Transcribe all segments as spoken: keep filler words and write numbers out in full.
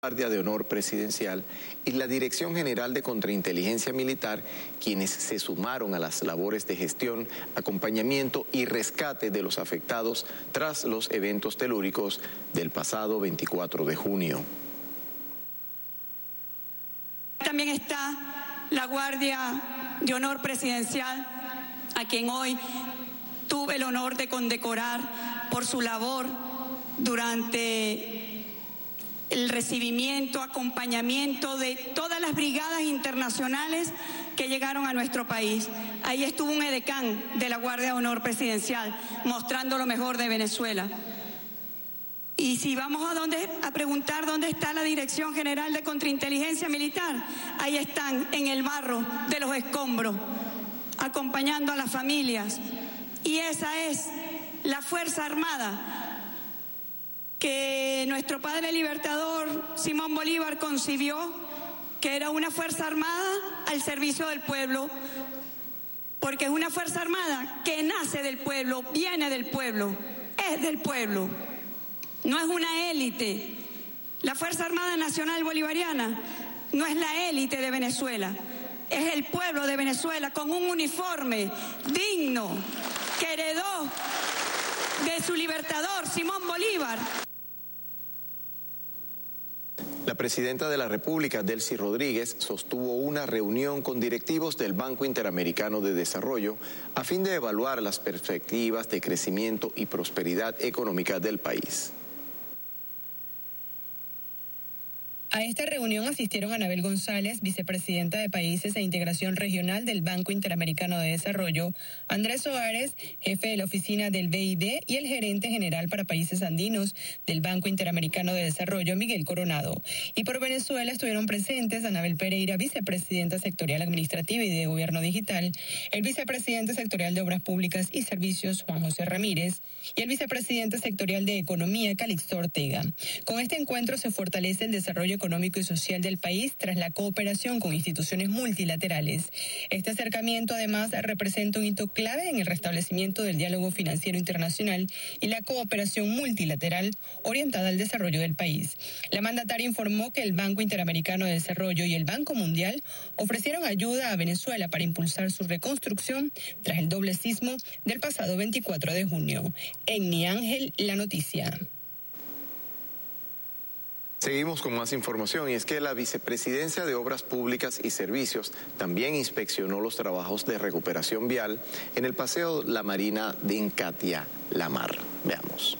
Guardia de Honor Presidencial y la Dirección General de Contrainteligencia Militar, quienes se sumaron a las labores de gestión, acompañamiento y rescate de los afectados tras los eventos telúricos del pasado veinticuatro de junio. También está la Guardia de Honor Presidencial, a quien hoy tuve el honor de condecorar por su labor durante el recibimiento, acompañamiento de todas las brigadas internacionales que llegaron a nuestro país. Ahí estuvo un edecán de la Guardia de Honor Presidencial mostrando lo mejor de Venezuela. Y si vamos a, dónde, a preguntar dónde está la Dirección General de Contrainteligencia Militar, ahí están, en el barro de los escombros, acompañando a las familias. Y esa es la Fuerza Armada que nuestro padre libertador Simón Bolívar concibió, que era una fuerza armada al servicio del pueblo, porque es una fuerza armada que nace del pueblo, viene del pueblo, es del pueblo, no es una élite. La Fuerza Armada Nacional Bolivariana no es la élite de Venezuela, es el pueblo de Venezuela con un uniforme digno que heredó de su libertador Simón Bolívar. La presidenta de la República, Delcy Rodríguez, sostuvo una reunión con directivos del Banco Interamericano de Desarrollo a fin de evaluar las perspectivas de crecimiento y prosperidad económica del país. A esta reunión asistieron Anabel González, vicepresidenta de Países e Integración Regional del Banco Interamericano de Desarrollo, Andrés Soares, jefe de la oficina del B I D, y el gerente general para países andinos del Banco Interamericano de Desarrollo, Miguel Coronado. Y por Venezuela estuvieron presentes Anabel Pereira, vicepresidenta sectorial administrativa y de Gobierno Digital, el vicepresidente sectorial de Obras Públicas y Servicios, Juan José Ramírez, y el vicepresidente sectorial de Economía, Calixto Ortega. Con este encuentro se fortalece el desarrollo económico y social del país tras la cooperación con instituciones multilaterales. Este acercamiento además representa un hito clave en el restablecimiento del diálogo financiero internacional y la cooperación multilateral orientada al desarrollo del país. La mandataria informó que el Banco Interamericano de Desarrollo y el Banco Mundial ofrecieron ayuda a Venezuela para impulsar su reconstrucción tras el doble sismo del pasado veinticuatro de junio. Enni Ángel, La Noticia. Seguimos con más información, y es que la Vicepresidencia de Obras Públicas y Servicios también inspeccionó los trabajos de recuperación vial en el Paseo La Marina de Encatia, La Mar. Veamos.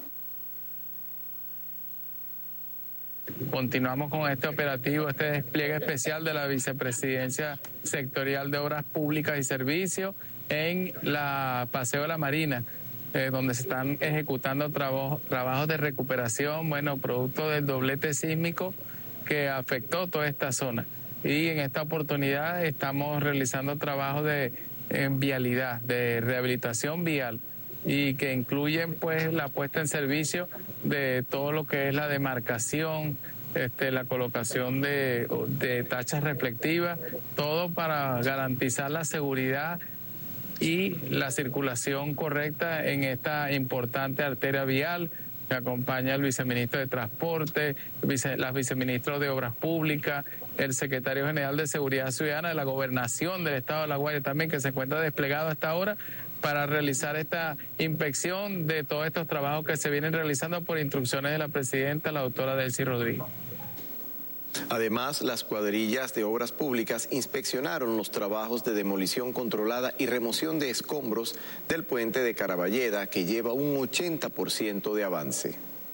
Continuamos con este operativo, este despliegue especial de la Vicepresidencia Sectorial de Obras Públicas y Servicios en la Paseo La Marina, Eh, donde se están ejecutando trabajo, trabajos de recuperación, bueno, producto del doblete sísmico que afectó toda esta zona. Y en esta oportunidad estamos realizando trabajos de en vialidad, de rehabilitación vial, y que incluyen pues la puesta en servicio de todo lo que es la demarcación, este, la colocación de, de tachas reflectivas, todo para garantizar la seguridad y la circulación correcta en esta importante arteria vial. Me acompaña el viceministro de Transporte, vice, la viceministra de Obras Públicas, el secretario general de Seguridad Ciudadana de la Gobernación del Estado de La Guaira también, que se encuentra desplegado hasta ahora para realizar esta inspección de todos estos trabajos que se vienen realizando por instrucciones de la presidenta, la doctora Delcy Rodríguez. Además, las cuadrillas de obras públicas inspeccionaron los trabajos de demolición controlada y remoción de escombros del puente de Caraballeda, que lleva un ochenta por ciento de avance.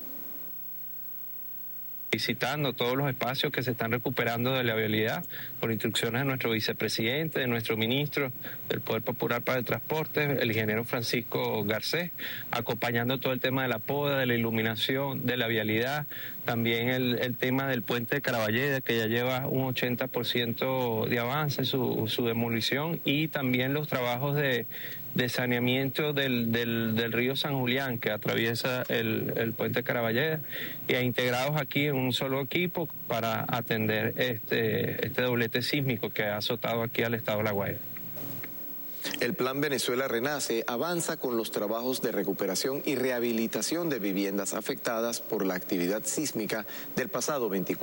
Visitando todos los espacios que se están recuperando de la vialidad por instrucciones de nuestro vicepresidente, de nuestro ministro del Poder Popular para el Transporte, el ingeniero Francisco Garcés, acompañando todo el tema de la poda, de la iluminación, de la vialidad, también el, el tema del puente de Caraballeda, que ya lleva un ochenta por ciento de avance, su, su demolición, y también los trabajos de de saneamiento del, del, del río San Julián, que atraviesa el, el puente Caraballeda, y integrados aquí en un solo equipo para atender este, este doblete sísmico que ha azotado aquí al estado de La Guaira. El Plan Venezuela Renace avanza con los trabajos de recuperación y rehabilitación de viviendas afectadas por la actividad sísmica del pasado veinticuatro.